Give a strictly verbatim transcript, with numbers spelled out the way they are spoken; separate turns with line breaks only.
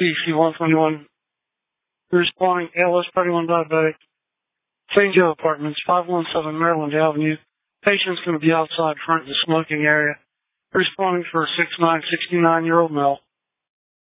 B C one twenty-one. Responding A L S thirty-one diabetic. Saint Joe Apartments, five one seven Maryland Avenue. Patient's going to be outside front of the smoking area. Responding for a six nine, sixty-nine-year-old male.